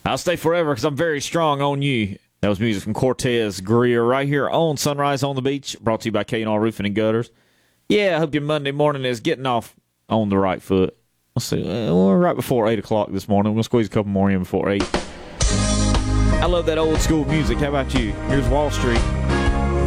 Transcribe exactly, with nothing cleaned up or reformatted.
I'll stay forever because I'm very strong on you. That was music from Cortez Greer right here on Sunrise on the Beach, brought to you by K and R Roofing and Gutters. Yeah, I hope your Monday morning is getting off on the right foot. Let's see, uh, we're right before eight o'clock this morning. We'll squeeze a couple more in before eight. I love that old school music. How about you? Here's Wall Street.